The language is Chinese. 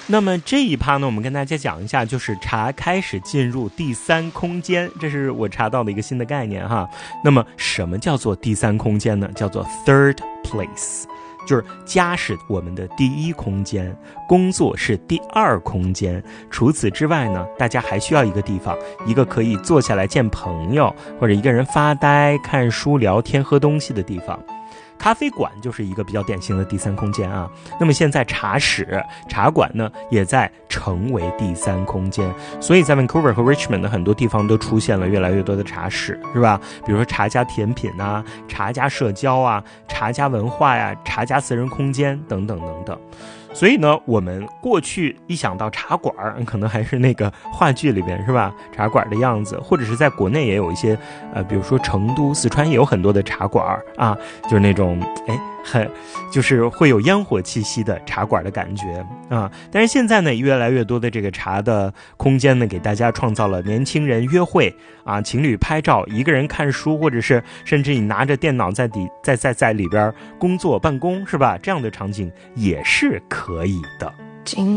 那么这一趴呢，我们跟大家讲一下，就是茶开始进入第三空间，这是我查到的一个新的概念哈。那么什么叫做第三空间呢？叫做 third place， 就是家是我们的第一空间，工作是第二空间。除此之外呢，大家还需要一个地方，一个可以坐下来见朋友，或者一个人发呆、看书、聊天、喝东西的地方。咖啡馆就是一个比较典型的第三空间啊。那么现在茶室、茶馆呢，也在成为第三空间。所以在 Vancouver 和 Richmond 的很多地方都出现了越来越多的茶室，是吧？比如说茶加甜品啊，茶加社交啊，茶加文化呀，茶加私人空间等等等等。所以呢，我们过去一想到茶馆，可能还是那个话剧里边，是吧？茶馆的样子，或者是在国内也有一些，比如说成都、四川也有很多的茶馆啊，就是那种，就是会有烟火气息的茶馆的感觉啊。但是现在呢，越来越多的这个茶的空间呢，给大家创造了年轻人约会啊，情侣拍照，一个人看书，或者是甚至你拿着电脑在里边工作办公，是吧？这样的场景也是可以的。